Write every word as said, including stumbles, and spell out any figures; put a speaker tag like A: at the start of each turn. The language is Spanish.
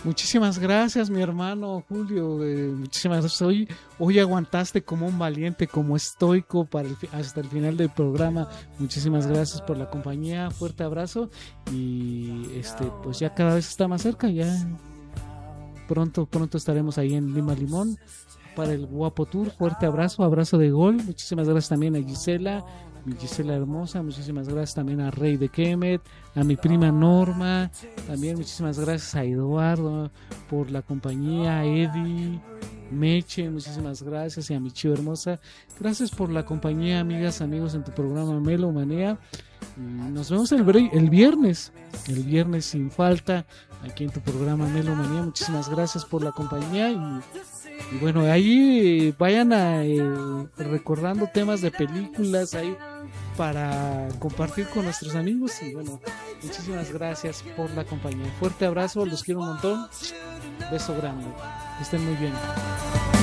A: Muchísimas gracias, mi hermano Julio. Eh, muchísimas gracias. Hoy, hoy aguantaste como un valiente, como estoico para el, hasta el final del programa. Muchísimas gracias por la compañía. Fuerte abrazo. Y este, pues ya cada vez está más cerca. Ya pronto, pronto estaremos ahí en Lima Limón para el Guapo Tour. Fuerte abrazo, abrazo de gol. Muchísimas gracias también a Gisela, mi Gisela hermosa. Muchísimas gracias también a Rey de Kemet, a mi prima Norma. También muchísimas gracias a Eduardo por la compañía, a Eddie, Meche, muchísimas gracias, y a mi chivo hermosa. Gracias por la compañía, amigas, amigos, en tu programa Melo Manía. Y nos vemos el, el viernes, el viernes sin falta, aquí en tu programa Melo Manía. Muchísimas gracias por la compañía y Y bueno, ahí vayan a, eh, recordando temas de películas ahí para compartir con nuestros amigos. Y bueno, muchísimas gracias por la compañía. Fuerte abrazo, los quiero un montón. Beso grande. Que estén muy bien.